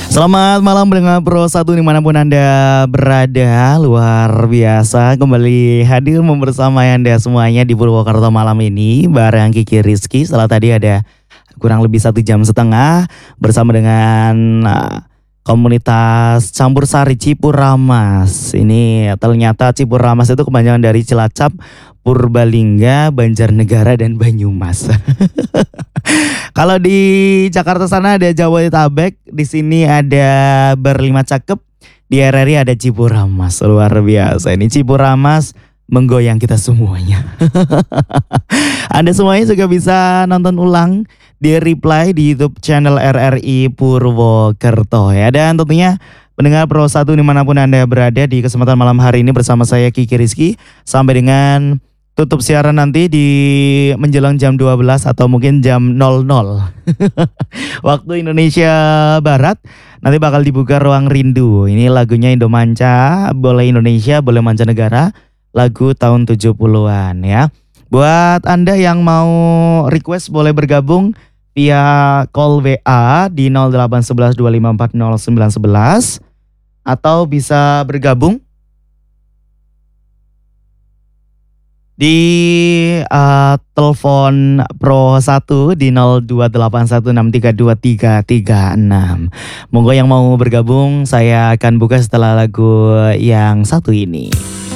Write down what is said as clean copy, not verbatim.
Selamat malam dengan Pro 1 dimanapun Anda berada. Luar biasa kembali hadir bersama Anda semuanya di Purwokerto malam ini bareng Kiki Rizky. Setelah tadi ada kurang lebih 1,5 jam bersama dengan komunitas Campur Sari Cipuramas. Ini ternyata Cipuramas itu kepanjangan dari Cilacap, Purbalingga, Banjarnegara, dan Banyumas. Kalau di Jakarta sana ada Jabodetabek, di sini ada Berlima Cakep, di RRI ada Cipuramas. Luar biasa, ini Cipuramas menggoyang kita semuanya. Anda semuanya juga bisa nonton ulang di replay di YouTube channel RRI Purwokerto ya. Dan tentunya pendengar Pro 1 dimanapun Anda berada di kesempatan malam hari ini bersama saya Kiki Rizky. Sampai dengan tutup siaran nanti di menjelang jam 12 atau mungkin jam 00 waktu Indonesia Barat. Nanti bakal dibuka Ruang Rindu. Ini lagunya Indomanca, boleh Indonesia, boleh mancanegara. Lagu tahun 70-an ya. Buat Anda yang mau request boleh bergabung via call WA di 0811 2540 911 atau bisa bergabung di telepon Pro 1 di 0281632336. Monggo yang mau bergabung, saya akan buka setelah lagu yang satu ini.